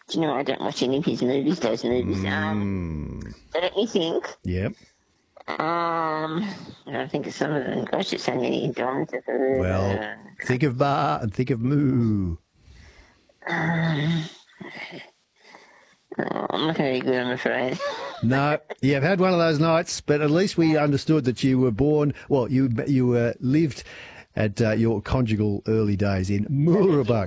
Do you know, I don't watch any of his movies, those movies. So let me think. Yep. I think of some of them. Gosh, it's so many Dons. Well, think of Bar and think of Moo. I'm not going to be good, I'm afraid. No, you've had one of those nights, but at least we understood that you were born, well, you lived at your conjugal early days in Mooroolbark.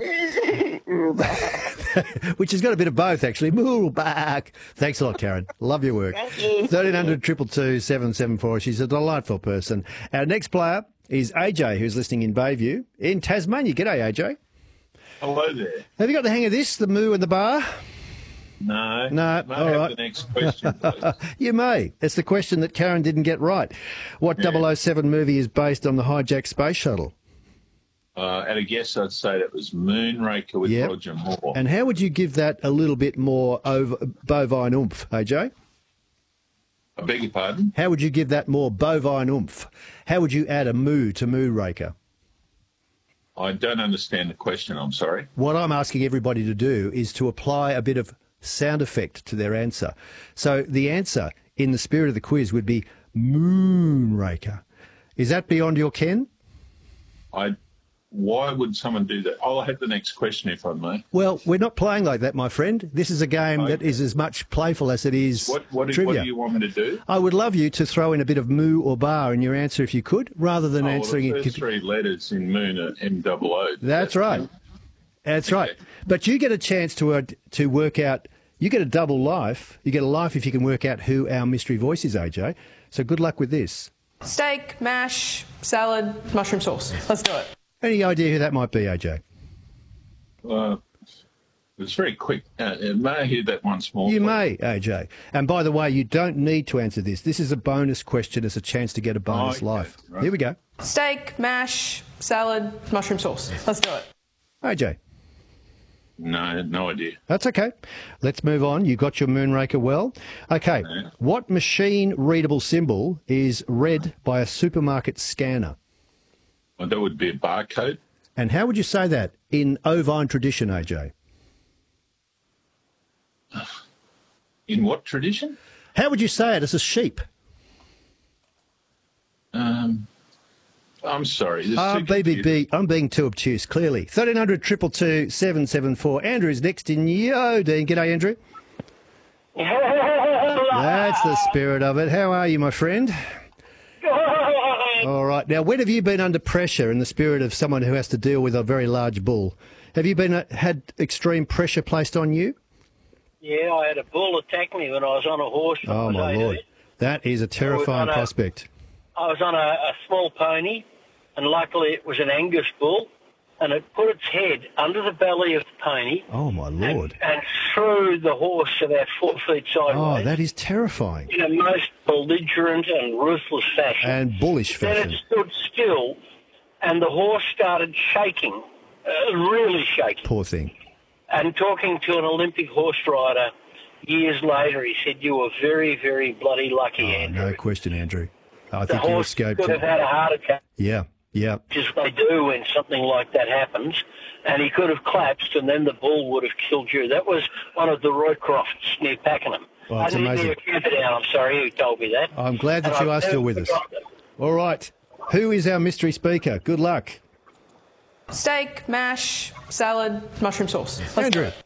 Which has got a bit of both, actually. Mooroolbark. Thanks a lot, Karen. Love your work. Thank you. 1300 222 774. She's a delightful person. Our next player is AJ, who's listening in Bayview in Tasmania. G'day, AJ. Hello there. Have you got the hang of this, the moo and the bar? No. No. May I All have right. the next question, please? You may. It's the question that Karen didn't get right. What 007 movie is based on the hijacked space shuttle? At a guess, I'd say that was Moonraker with Yep. Roger Moore. And how would you give that a little bit more bovine oomph, AJ? I beg your pardon? How would you give that more bovine oomph? How would you add a moo to Moonraker? I don't understand the question, I'm sorry. What I'm asking everybody to do is to apply a bit of sound effect to their answer. So the answer, in the spirit of the quiz, would be Moonraker. Is that beyond your ken? Why would someone do that? I'll have the next question, if I may. Well, we're not playing like that, my friend. This is a game that is as much playful as it is What trivia. do you want me to do? I would love you to throw in a bit of moo or bar in your answer if you could, rather than answering the it. first three letters in Moon are M-O-O. That's right. That's Okay. right. But you get a chance to work out. You get a double life. You get a life if you can work out who our mystery voice is, AJ. So good luck with this. Steak, mash, salad, mushroom sauce. Let's do it. Any idea who that might be, AJ? It's very quick. May I hear that once more? You please? may, AJ. And by the way, you don't need to answer this. This is a bonus question. It's a chance to get a bonus Okay, life. right. Here we go. Steak, mash, salad, mushroom sauce. Let's do it. AJ. No idea. That's okay. Let's move on. You got your Moonraker well. Okay. Yeah. What machine-readable symbol is read by a supermarket scanner? Well, that would be a barcode. And how would you say that in ovine tradition, AJ? In what tradition? How would you say it as a sheep? I'm sorry. there's two computers. BBB, I'm being too obtuse, clearly. 1300 222 774. Andrew is next in Yodine. G'day, Andrew. That's the spirit of it. How are you, my friend? All right. Now, when have you been under pressure in the spirit of someone who has to deal with a very large bull? Have you had extreme pressure placed on you? Yeah, I had a bull attack me when I was on a horse. Oh, my Lord. That is a terrifying prospect. I was on a small pony, and luckily it was an Angus bull, and it put its head under the belly of the pony. Oh, my Lord. And threw the horse about 4 feet sideways. Oh, that is terrifying. In a most belligerent and ruthless fashion. And bullish Then fashion. it stood still, and the horse started shaking, really shaking. Poor thing. And talking to an Olympic horse rider years later, he said, "You were very, very bloody lucky, Andrew." No question, Andrew. I The think you horse escaped could have it. had a heart attack, Yeah, yeah. just they do when something like that happens, and he could have collapsed, and then the bull would have killed you. That was one of the Roycrofts near Pakenham. Oh, I it's didn't amazing. hear Camperdown, I'm sorry, who told me that. I'm glad that And you I've are still never with us. forgotten it. All right. Who is our mystery speaker? Good luck. Steak, mash, salad, mushroom sauce. Let's do Andrew. it.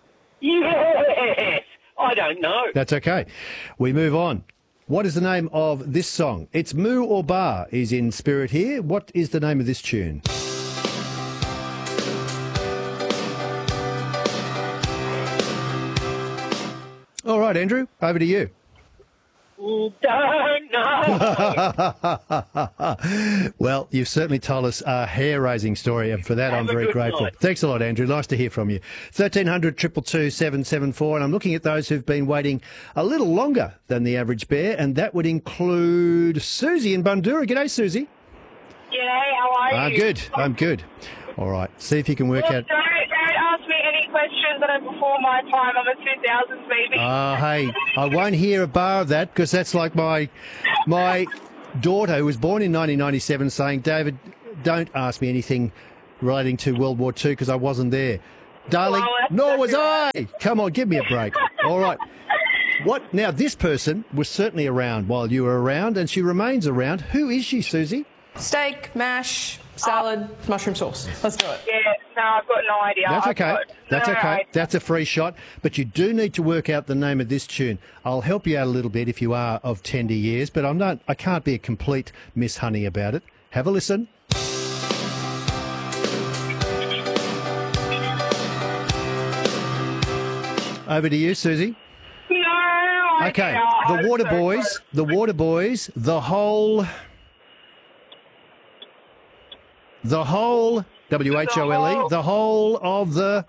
Yes! I don't know. That's okay. We move on. What is the name of this song? It's Moo or Bar is in spirit here. What is the name of this tune? All right, Andrew, over to you. Don't know. Well, you've certainly told us a hair-raising story, and for that I'm Have a very good grateful. night. Thanks a lot, Andrew. Nice to hear from you. 1300 222 774, and I'm looking at those who've been waiting a little longer than the average bear, and that would include Susie in Bundoora. G'day, Susie. G'day, how are you? Good. I'm good. All right. See if you can work Look, out. don't ask me any questions that are before my time. I'm a 2000s baby. Hey, I won't hear a bar of that because that's like my daughter who was born in 1997 saying, David, don't ask me anything relating to World War II because I wasn't there. Darling, Well, that's nor was exactly I. Come on, give me a break. All right. What? Now, this person was certainly around while you were around, and she remains around. Who is she, Susie? Steak, mash, salad, mushroom sauce. Let's do it. Yeah, no, I've got no idea. That's I've okay. got That's no okay. idea. That's a free shot. But you do need to work out the name of this tune. I'll help you out a little bit if you are of tender years, but I can't be a complete Miss Honey about it. Have a listen. Over to you, Susie. No Okay. idea. The I'm Water so Boys, sorry. the Water Boys, the whole, WHOLE, the whole of the.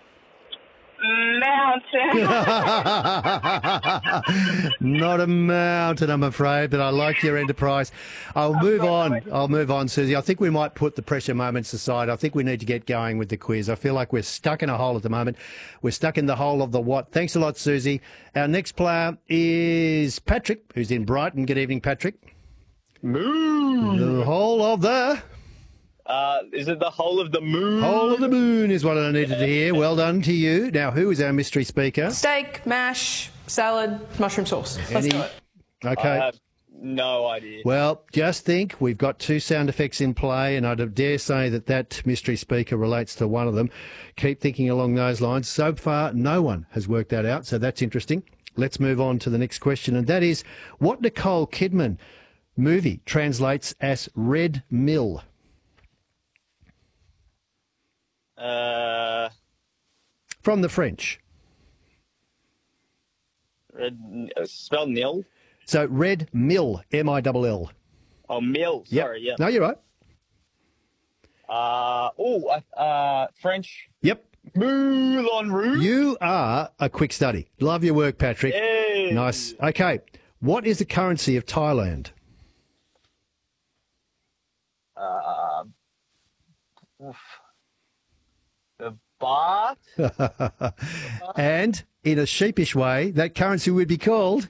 Mountain. Not a mountain, I'm afraid, but I like your enterprise. I'll move on, Susie. I think we might put the pressure moments aside. I think we need to get going with the quiz. I feel like we're stuck in a hole at the moment. We're stuck in the hole of the what. Thanks a lot, Susie. Our next player is Patrick, who's in Brighton. Good evening, Patrick. Moon. The whole of the... Is it the whole of the moon? Whole of the moon is what I needed to hear. Well done to you. Now, who is our mystery speaker? Steak, mash, salad, mushroom sauce. Let's do it. I Okay. have no idea. Well, just think, we've got 2 sound effects in play, and I dare say that mystery speaker relates to one of them. Keep thinking along those lines. So far, no one has worked that out, so that's interesting. Let's move on to the next question, and that is, what Nicole Kidman movie translates as Red Mill? From the French. Spell nil. So Red Mill, M-I-L-L. Oh, mill. Yep. Sorry, yeah. No, you're right. French. Yep. Moulin Rouge. You are a quick study. Love your work, Patrick. Hey. Nice. Okay. What is the currency of Thailand? The baht. And in a sheepish way, that currency would be called...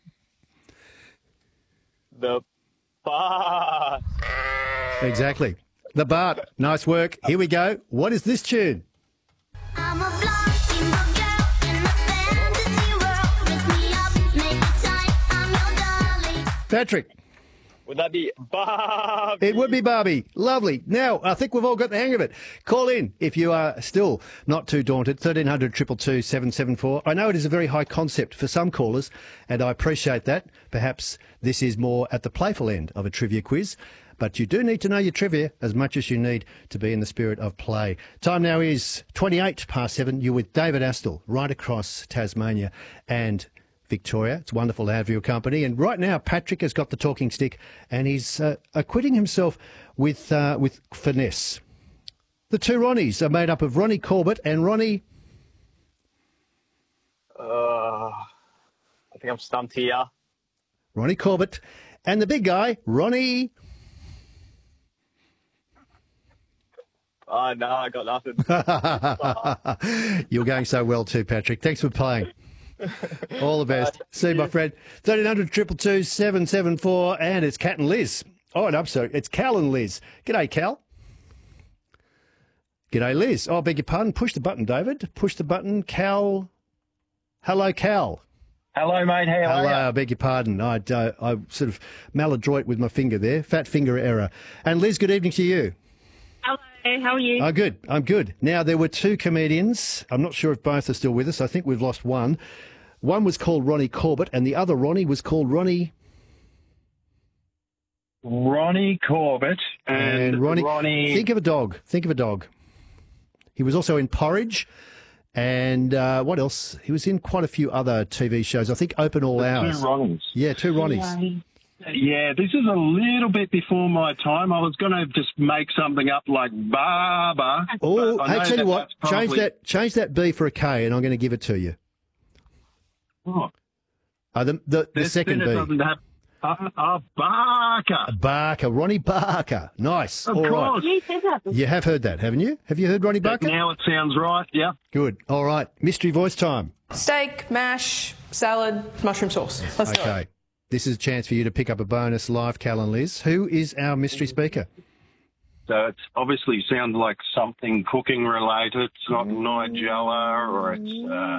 The baht. Exactly. The baht. Nice work. Here we go. What is this tune? I'm a blonde single girl in a fantasy world. Lift me up, make it tight, I'm your darling. Patrick. Would that be Barbie? It would be Barbie. Lovely. Now, I think we've all got the hang of it. Call in if you are still not too daunted. 1300 222 774. I know it is a very high concept for some callers, and I appreciate that. Perhaps this is more at the playful end of a trivia quiz, but you do need to know your trivia as much as you need to be in the spirit of play. Time now is 7:28. You're with David Astle right across Tasmania and Victoria. It's wonderful to have your company. And right now, Patrick has got the talking stick, and he's acquitting himself with finesse. The 2 Ronnies are made up of Ronnie Corbett and Ronnie... I think I'm stumped here. Ronnie Corbett and the big guy, Ronnie... Oh, no, I got nothing. You're going so well too, Patrick. Thanks for playing. All the best. See you, my friend. 1300 222 774, and it's Cat and Liz. Oh, no, sorry. It's Cal and Liz. G'day, Cal. G'day, Liz. Oh, I beg your pardon. Push the button, David. Push the button. Cal. Hello, Cal. Hello, mate. How are Hello, you? I beg your pardon. I sort of maladroit with my finger there. Fat finger error. And Liz, good evening to you. Hello, how are you? I'm good. I'm good. Now, there were 2 comedians. I'm not sure if both are still with us. I think we've lost one. One was called Ronnie Corbett, and the other Ronnie was called Ronnie... Ronnie Corbett and Ronnie... Think of a dog. Think of a dog. He was also in Porridge. And what else? He was in quite a few other TV shows. I think Open All Hours. 2 Ronnies. Yeah, 2 Ronnies. Yeah, this is a little bit before my time. I was going to just make something up like Barber. Oh, but I hey, know tell you what. that's probably... Change that B for a K, and I'm going to give it to you. Oh, The second it B. doesn't have... Barker. Barker. Ronnie Barker. Nice. Of All right. course. You have heard that, haven't you? Have you heard Ronnie Barker? Now it sounds right, yeah. Good. All right. Mystery voice time. Steak, mash, salad, mushroom sauce. Let's do it. Okay. This is a chance for you to pick up a bonus live, Cal and Liz. Who is our mystery speaker? So it's obviously sounds like something cooking related. It's not Nigella or it's